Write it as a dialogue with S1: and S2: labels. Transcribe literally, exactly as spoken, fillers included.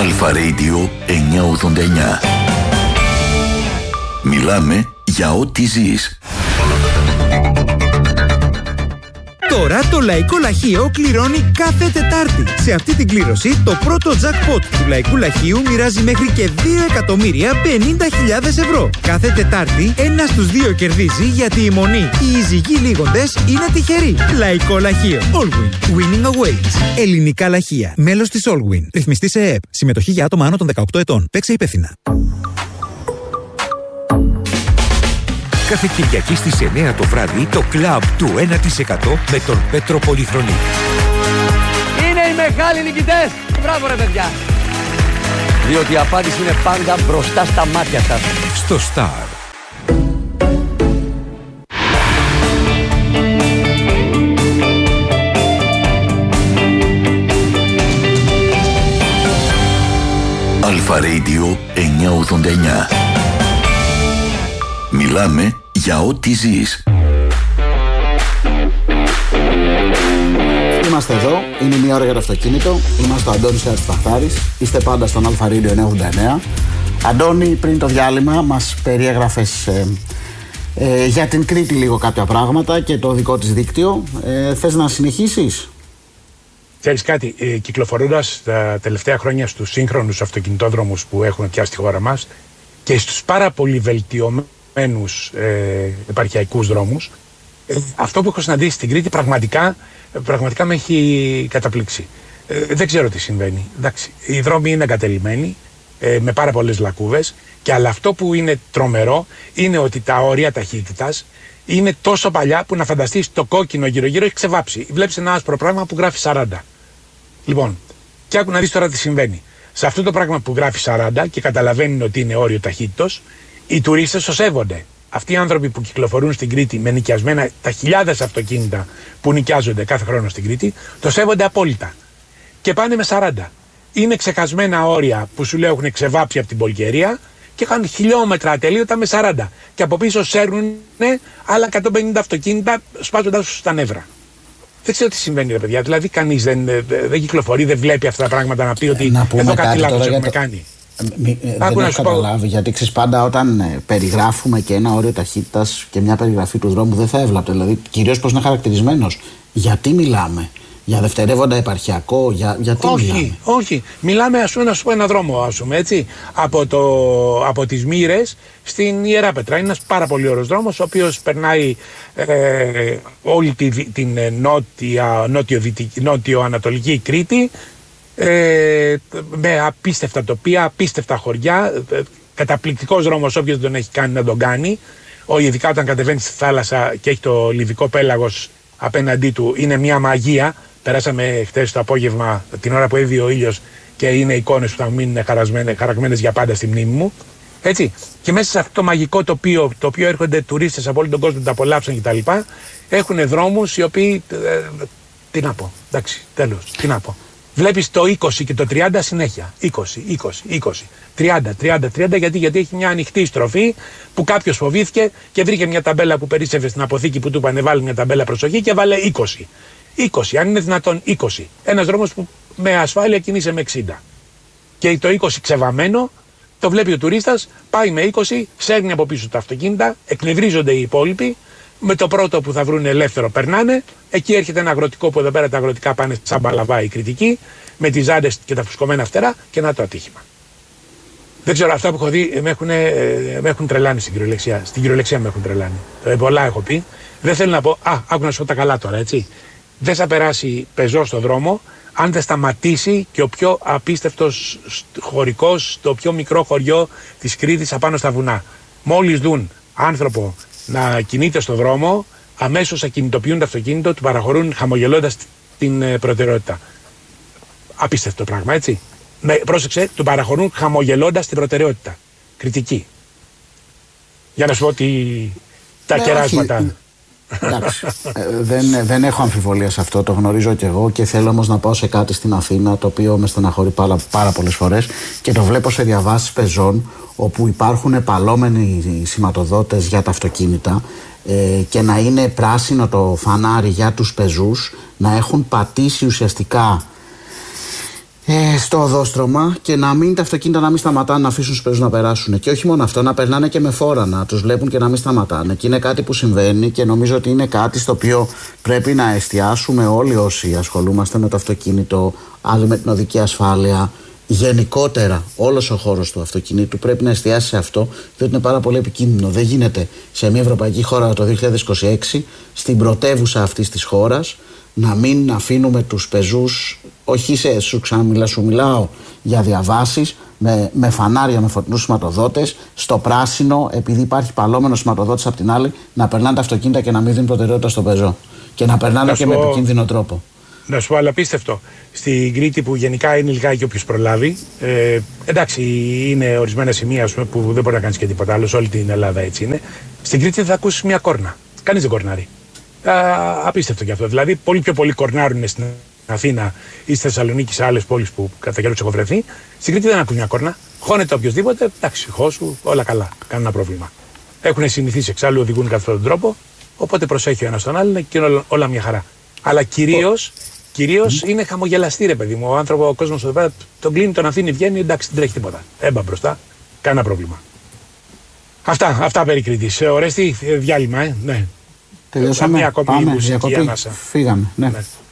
S1: Αλφα Radio εννιακόσια ογδόντα εννιά. Μιλάμε για ό,τι ζεις.
S2: Τώρα το Λαϊκό Λαχείο κληρώνει κάθε Τετάρτη. Σε αυτή την κλήρωση το πρώτο jackpot του Λαϊκού Λαχείου μοιράζει μέχρι και δύο εκατομμύρια πενήντα χιλιάδες ευρώ. Κάθε Τετάρτη ένας στους δύο κερδίζει, γιατί η μονή οι εισηγοί λίγοντες είναι τυχεροί. Λαϊκό Λαχείο. Allwin. Winning awaits. Ελληνικά λαχεία. Μέλος της Allwin. Ρυθμιστή σε ΕΕΠ. Συμμετοχή για άτομα άνω των δεκαοκτώ ετών. Παίξε υπεύθυνα.
S3: Κάθε Κυριακή στις εννιά το βράδυ το κλαμπ του ένα τοις εκατό με τον Πέτρο Πολυχρονή.
S4: Είναι οι μεγάλοι νικητές. Μπράβο ρε παιδιά. Διότι η απάντηση είναι πάντα μπροστά στα μάτια σας.
S3: Στο Star.
S1: Αλφα Radio εννιακόσια ογδόντα εννιά. Μιλάμε για ό,τι ζεις.
S5: Είμαστε εδώ, είναι μια ώρα για το αυτοκίνητο. Είμαστε ο Αντώνης Παχτάρης. Είστε πάντα στον Αλφα Radio εννιακόσια ογδόντα εννιά. Αντώνη, πριν το διάλειμμα μας περιέγραφες ε, ε, για την Κρήτη λίγο κάποια πράγματα και το δικό της δίκτυο. Ε, θες να συνεχίσεις?
S6: Ξέρεις κάτι, ε, κυκλοφορώντας τα τελευταία χρόνια στους σύγχρονους αυτοκινητόδρομους που έχουμε πια στη χώρα μας και στους πάρα πολύ βελτιωμένους ε, επαρχιακούς δρόμους, ε, αυτό που έχω συναντήσει στην Κρήτη πραγματικά, πραγματικά με έχει καταπλήξει. Ε, δεν ξέρω τι συμβαίνει. Εντάξει, οι δρόμοι είναι εγκατελειμμένοι, ε, με πάρα πολλές λακκούβες, και αλλά αυτό που είναι τρομερό είναι ότι τα όρια ταχύτητας είναι τόσο παλιά που να φανταστείς το κόκκινο γύρω-γύρω έχει ξεβάψει. Βλέπεις ένα άσπρο πράγμα που γράφει σαράντα. Λοιπόν, και άκου να δεις τώρα τι συμβαίνει. Σε αυτό το πράγμα που γράφει σαράντα και καταλαβαίνουν ότι είναι όριο ταχύτητος, οι τουρίστες το σέβονται. Αυτοί οι άνθρωποι που κυκλοφορούν στην Κρήτη με νοικιασμένα, τα χιλιάδες αυτοκίνητα που νοικιάζονται κάθε χρόνο στην Κρήτη, το σέβονται απόλυτα. Και πάνε με σαράντα. Είναι ξεχασμένα όρια που σου λέω έχουν ξεβάψει από την πολυκαιρία και κάνουν χιλιόμετρα ατελείωτα με σαράντα. Και από πίσω σέρνουν άλλα εκατόν πενήντα αυτοκίνητα σπάζοντας τους στα νεύρα. Δεν ξέρω τι συμβαίνει, ρε παιδιά. Δηλαδή, κανείς δεν, δεν κυκλοφορεί, δεν βλέπει αυτά τα πράγματα να πει ότι
S5: να
S6: εδώ κάτι λάθος έχουμε
S5: το...
S6: κάνει.
S5: Μη, δεν έχω καταλάβει, πω... γιατί ξέρεις, πάντα όταν ε, περιγράφουμε και ένα όριο ταχύτητας και μια περιγραφή του δρόμου δεν θα έβλαπτε. Δηλαδή, κυρίως πώς είναι χαρακτηρισμένος. Γιατί μιλάμε? Για δευτερεύοντα επαρχιακό, για, γιατί
S6: όχι,
S5: μιλάμε?
S6: Όχι, μιλάμε, ας πούμε, να σου πω ένα δρόμο, ας πούμε, έτσι, από, το, από τις Μοίρες στην Ιεράπετρα. Είναι ένας πάρα πολύ ωραίος δρόμος, ο οποίος περνάει ε, όλη τη, την νότια, νότιο, νότιο-ανατολική Κρήτη, ε, με απίστευτα τοπία, απίστευτα χωριά, ε, καταπληκτικός δρόμος, όποιος δεν τον έχει κάνει να τον κάνει. Ο, ειδικά όταν κατεβαίνει στη θάλασσα και έχει το Λιβικό πέλαγος απέναντί του, είναι μια μαγεία. Περάσαμε χτες το απόγευμα, την ώρα που έβγαινε ο ήλιος, και είναι εικόνες που θα μείνουν χαραγμένες για πάντα στη μνήμη μου. Έτσι. Και μέσα σε αυτό το μαγικό τοπίο, το οποίο έρχονται τουρίστες από όλο τον κόσμο, τα απολαύσουν κτλ. Έχουν δρόμους οι οποίοι. Ε, τι να πω. Εντάξει, τέλος. Τι να πω. Βλέπεις το είκοσι και το τριάντα συνέχεια. είκοσι, είκοσι, είκοσι. τριάντα, τριάντα, τριάντα. Γιατί, γιατί έχει μια ανοιχτή στροφή που κάποιος φοβήθηκε και βρήκε μια ταμπέλα που περίσσευε στην αποθήκη που του είπανε βάλει μια ταμπέλα προσοχή και βάλε είκοσι. είκοσι, αν είναι δυνατόν είκοσι. Ένας δρόμος που με ασφάλεια κινείσαι με εξήντα. Και το είκοσι ξεβαμμένο, το βλέπει ο τουρίστας, πάει με είκοσι, σέρνει από πίσω τα αυτοκίνητα, εκνευρίζονται οι υπόλοιποι. Με το πρώτο που θα βρουν ελεύθερο περνάνε. Εκεί έρχεται ένα αγροτικό που εδώ πέρα τα αγροτικά πάνε σαν μπαλαβά οι κριτικοί, με τις ζάντες και τα φουσκωμένα φτερά, και να το ατύχημα. Δεν ξέρω, αυτά που έχω δει με έχουν, με έχουν τρελάνει στην κυριολεξία. Στην κυριολεξία με έχουν τρελάνει. Ε, πολλά έχω πει. Δεν θέλω να πω. Α, άκου να σου πω τα καλά τώρα, έτσι. Δεν θα περάσει πεζό στο δρόμο αν δεν σταματήσει και ο πιο απίστευτος χωρικός, το πιο μικρό χωριό της Κρήτης απάνω στα βουνά. Μόλις δουν άνθρωπο να κινείται στο δρόμο, αμέσως ακινητοποιούν το αυτοκίνητο, του παραχωρούν χαμογελώντας την προτεραιότητα. Απίστευτο πράγμα, έτσι. Με, πρόσεξε, του παραχωρούν χαμογελώντας την προτεραιότητα. Κριτική. Για να σου πω ότι τα ναι, κεράσματα.
S5: Εντάξει, δεν, δεν έχω αμφιβολία σε αυτό, το γνωρίζω κι εγώ, και θέλω όμως να πάω σε κάτι στην Αθήνα το οποίο με στεναχωρεί πάρα, πάρα πολλές φορές και το βλέπω σε διαβάσεις πεζών όπου υπάρχουν επαλόμενοι σηματοδότες για τα αυτοκίνητα ε, και να είναι πράσινο το φανάρι για τους πεζούς, να έχουν πατήσει ουσιαστικά Ε, στο οδόστρωμα και να μην τα αυτοκίνητα να μην σταματάνε να αφήσουν τους πεζούς να περάσουν. Και όχι μόνο αυτό, να περνάνε και με φόρα, να τους βλέπουν και να μην σταματάνε. Και είναι κάτι που συμβαίνει και νομίζω ότι είναι κάτι στο οποίο πρέπει να εστιάσουμε όλοι όσοι ασχολούμαστε με το αυτοκίνητο, άλλοι με την οδική ασφάλεια. Γενικότερα, όλος ο χώρος του αυτοκινήτου πρέπει να εστιάσει σε αυτό, διότι είναι πάρα πολύ επικίνδυνο. Δεν γίνεται σε μια ευρωπαϊκή χώρα το δύο χιλιάδες είκοσι έξι, στην πρωτεύουσα αυτής της χώρας, να μην αφήνουμε τους πεζούς, όχι σε σου ξαναμιλά, σου μιλάω για διαβάσεις, με, με φανάρια, με φωτεινούς σηματοδότες, στο πράσινο, επειδή υπάρχει παλόμενος σηματοδότης απ' την άλλη, να περνάνε τα αυτοκίνητα και να μην δίνουν προτεραιότητα στον πεζό. Και να περνάνε να και με επικίνδυνο τρόπο.
S6: Να σου πω, αλλά απίστευτο. Στην Κρήτη, που γενικά είναι λιγάκι όποιος προλάβει, ε, εντάξει, είναι ορισμένα σημεία πούμε, που δεν μπορεί να κάνει και τίποτα άλλο, σε όλη την Ελλάδα έτσι είναι. Στην Κρήτη θα ακούσει μια κόρνα. Κανείς δεν κορνάρει. Α, απίστευτο κι αυτό. Δηλαδή, πολύ πιο πολλοί κορνάρουν στην Αθήνα ή στη Θεσσαλονίκη, σε άλλες πόλεις που κατά καιρούς έχω βρεθεί. Στην Κρήτη δεν ακούν μια κόρνα. Χώνεται οποιοδήποτε, εντάξει, χώσου, όλα καλά. Κανένα πρόβλημα. Έχουν συνηθίσει εξάλλου, οδηγούν κατά αυτόν τον τρόπο. Οπότε προσέχει ο ένας τον άλλον και όλα, όλα μια χαρά. Αλλά κυρίως. Κυρίως mm. είναι χαμογελαστή, ρε παιδί μου. Ο άνθρωπο, ο κόσμος εδώ πέρα τον κλείνει, τον αφήνει, βγαίνει, εντάξει, δεν τρέχει τίποτα. Έμπα μπροστά, κανένα πρόβλημα. Αυτά, αυτά περί Κρήτης. Ορέστη, διάλειμμα, ε. Ναι.
S5: Τελειώσαμε.
S6: Μια ακόμη
S5: Πάμε,
S6: μουσική
S5: διακοπή.
S6: ανάσα.
S5: Φύγαμε, ναι.
S6: ναι.